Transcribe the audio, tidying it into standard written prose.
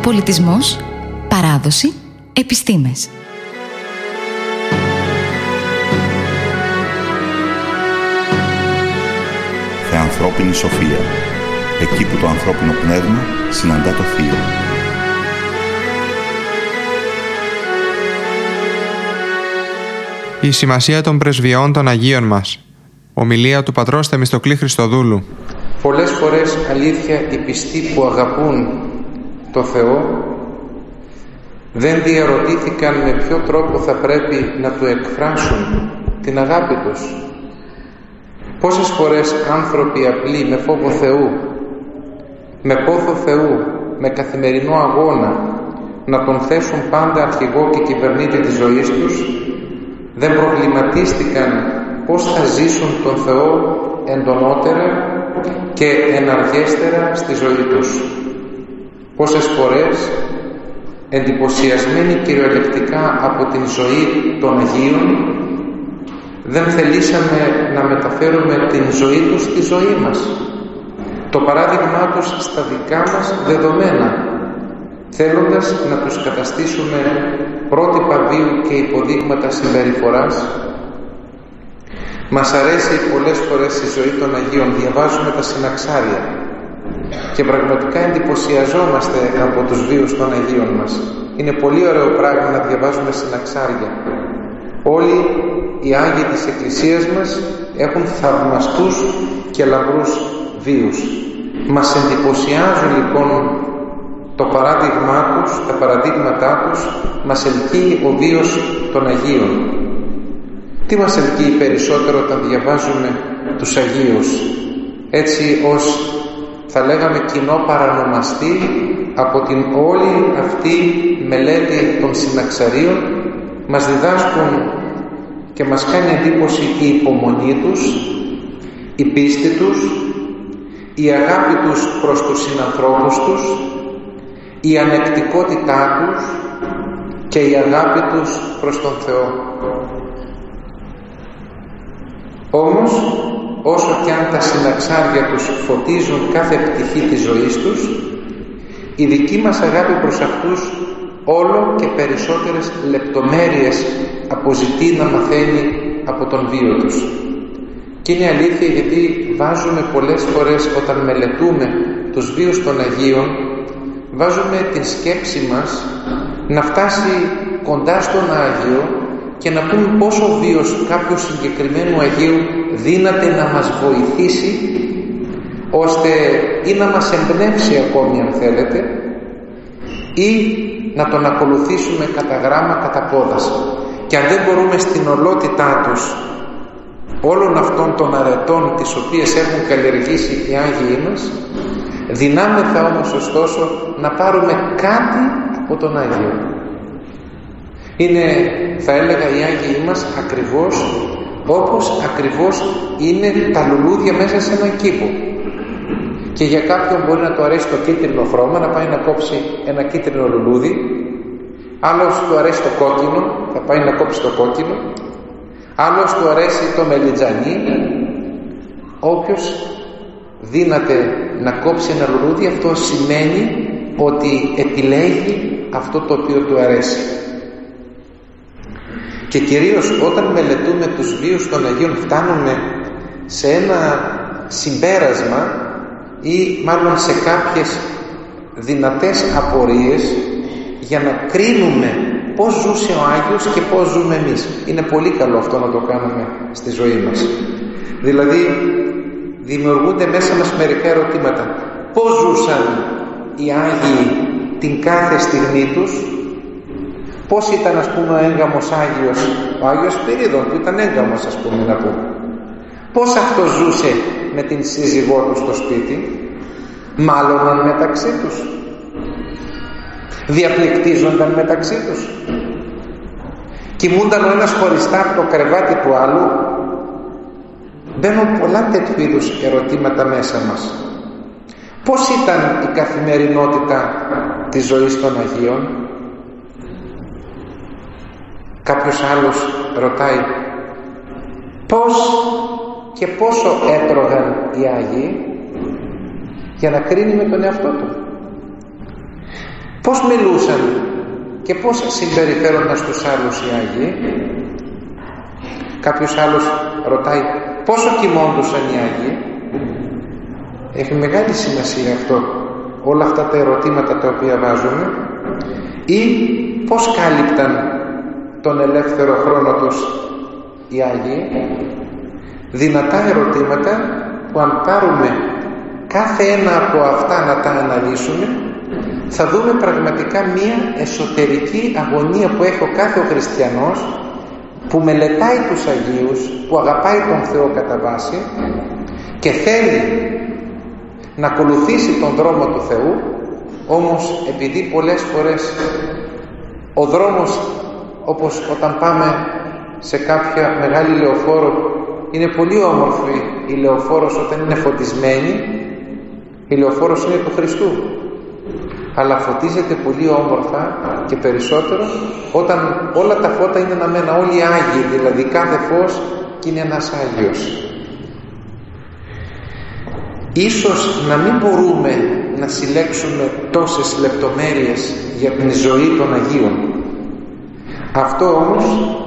Πολιτισμός, παράδοση, επιστήμες. Θεανθρώπινη σοφία. Εκεί που το ανθρώπινο πνεύμα συναντά το θείο. Η σημασία των πρεσβειών των Αγίων μας. Ομιλία του πατρός Θεμιστοκλή Χριστοδούλου. Πολλές φορές, αλήθεια, οι πιστοί που αγαπούν το Θεό δεν διαρωτήθηκαν με ποιο τρόπο θα πρέπει να του εκφράσουν την αγάπη τους. Πόσες φορές άνθρωποι απλοί με φόβο Θεού, με πόθο Θεού, με καθημερινό αγώνα να τον θέσουν πάντα αρχηγό και κυβερνήτη της ζωής τους, δεν προβληματίστηκαν πώς θα ζήσουν τον Θεό εντονότερα και εναργέστερα στη ζωή τους. Πόσες φορές, εντυπωσιασμένοι κυριολεκτικά από την ζωή των Αγίων, δεν θελήσαμε να μεταφέρουμε την ζωή τους στη ζωή μας, το παράδειγμά τους στα δικά μας δεδομένα, θέλοντας να τους καταστήσουμε πρότυπα βίου και υποδείγματα συμπεριφοράς. Μας αρέσει πολλές φορές η ζωή των Αγίων, διαβάζουμε τα συναξάρια και πραγματικά εντυπωσιαζόμαστε από τους βίους των Αγίων μας. Είναι πολύ ωραίο πράγμα να διαβάζουμε συναξάρια. Όλοι οι Άγιοι της Εκκλησίας μας έχουν θαυμαστούς και λαμπρούς βίους. Μας εντυπωσιάζουν λοιπόν το παράδειγμά τους, τα παραδείγματά τους, μας ελκύει ο βίος των Αγίων. Τι μας ελκύει περισσότερο όταν διαβάζουμε τους Αγίους? Έτσι ως, θα λέγαμε, κοινό παρανομαστή από την όλη αυτή μελέτη των συναξαρίων, μας διδάσκουν και μας κάνει εντύπωση η υπομονή τους, η πίστη τους, η αγάπη τους προς τους συνανθρώπους τους, η ανεκτικότητά τους και η αγάπη τους προς τον Θεό. Όμως, όσο κι αν τα συναξάρια τους φωτίζουν κάθε πτυχή της ζωής τους, η δική μας αγάπη προς αυτούς όλο και περισσότερες λεπτομέρειες αποζητεί να μαθαίνει από τον βίο τους. Και είναι αλήθεια, γιατί βάζουμε πολλές φορές όταν μελετούμε τους βίους των Αγίων, βάζουμε την σκέψη μας να φτάσει κοντά στον Άγιο και να πούμε πόσο ο βίος κάποιου συγκεκριμένου Αγίου δύναται να μας βοηθήσει, ώστε ή να μας εμπνεύσει ακόμη, αν θέλετε, ή να τον ακολουθήσουμε κατά γράμμα, κατά πόδας. Και αν δεν μπορούμε στην ολότητά τους όλων αυτών των αρετών τις οποίες έχουν καλλιεργήσει οι Άγιοι μας, δυνάμεθα όμως ωστόσο να πάρουμε κάτι από τον Άγιο. Είναι, θα έλεγα, οι Άγιοι μας ακριβώς όπως ακριβώς είναι τα λουλούδια μέσα σε έναν κήπο. Και για κάποιον μπορεί να του αρέσει το κίτρινο χρώμα, να πάει να κόψει ένα κίτρινο λουλούδι. Άλλος του αρέσει το κόκκινο, θα πάει να κόψει το κόκκινο. Άλλος του αρέσει το μελιτζανί. Όποιος δύναται να κόψει ένα λουλούδι, αυτό σημαίνει ότι επιλέγει αυτό το οποίο του αρέσει. Και κυρίως όταν μελετούμε τους βίους των Αγίων, φτάνουμε σε ένα συμπέρασμα ή μάλλον σε κάποιες δυνατές απορίες για να κρίνουμε πώς ζούσε ο Άγιος και πώς ζούμε εμείς. Είναι πολύ καλό αυτό να το κάνουμε στη ζωή μας. Δηλαδή δημιουργούνται μέσα μας μερικά ερωτήματα. Πώς ζούσαν οι Άγιοι την κάθε στιγμή τους? Πώς ήταν, ας πούμε, ο έγκαμος Άγιος, ο Άγιος Σπυρίδων που ήταν έγκαμος, ας πούμε, να πούμε. Πώς αυτός ζούσε με την σύζυγό του στο σπίτι? Μάλλοναν μεταξύ τους? Διαπληκτίζονταν μεταξύ τους? Κοιμούνταν ο ένας χωριστά από το κρεβάτι του άλλου? Μπαίνουν πολλά τέτοιου είδους ερωτήματα μέσα μας. Πώς ήταν η καθημερινότητα της ζωής των Αγίων? Κάποιος άλλος ρωτάει, πώς και πόσο έτρωγαν οι Άγιοι, για να κρίνει με τον εαυτό του. Πώς μιλούσαν και πώς συμπεριφέρονταν στους άλλους οι Άγιοι? Κάποιος άλλος ρωτάει πόσο κοιμόντουσαν οι Άγιοι. Έχει μεγάλη σημασία αυτό, όλα αυτά τα ερωτήματα τα οποία βάζουμε. Ή πώς κάλυπταν τον ελεύθερο χρόνο τους οι Άγιοι. Δυνατά ερωτήματα που αν πάρουμε κάθε ένα από αυτά να τα αναλύσουμε, θα δούμε πραγματικά μία εσωτερική αγωνία που έχει ο κάθε ο χριστιανός, που μελετάει τους Αγίους, που αγαπάει τον Θεό κατά βάση και θέλει να ακολουθήσει τον δρόμο του Θεού. Όμως επειδή πολλές φορές ο δρόμος, όπως όταν πάμε σε κάποια μεγάλη λεωφόρο, είναι πολύ όμορφη η λεωφόρος όταν είναι φωτισμένη, η λεωφόρος είναι του Χριστού, αλλά φωτίζεται πολύ όμορφα και περισσότερο όταν όλα τα φώτα είναι αναμένα, όλοι οι Άγιοι, δηλαδή κάθε φως και είναι ένας Άγιος. Ίσως να μην μπορούμε να συλλέξουμε τόσες λεπτομέρειες για την ζωή των Αγίων. Αυτό όμως